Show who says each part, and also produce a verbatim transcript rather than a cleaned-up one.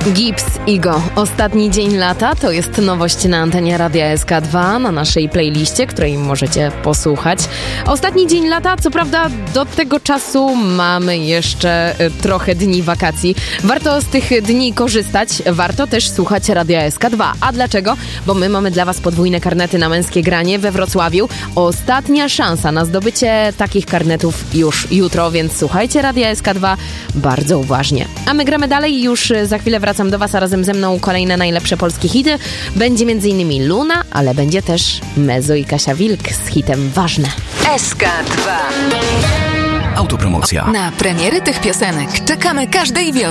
Speaker 1: Gibbs Igo. Ostatni dzień lata to jest nowość na antenie Radia S K dwa, na naszej playliście, której możecie posłuchać. Ostatni dzień lata, co prawda do tego czasu mamy jeszcze trochę dni wakacji. Warto z tych dni korzystać, warto też słuchać Radia S K dwa. A dlaczego? Bo my mamy dla Was podwójne karnety na męskie granie we Wrocławiu. Ostatnia szansa na zdobycie takich karnetów już jutro, więc słuchajcie Radia S K dwa bardzo uważnie. A my gramy dalej i już za chwilę wracam do Was, a razem ze mną kolejne najlepsze polskie hity. Będzie między innymi Luna, ale będzie też Mezo i Kasia Wilk z hitem Ważne.
Speaker 2: S K dwa.
Speaker 3: Autopromocja.
Speaker 2: Na premiery tych piosenek czekamy każdej wiosny.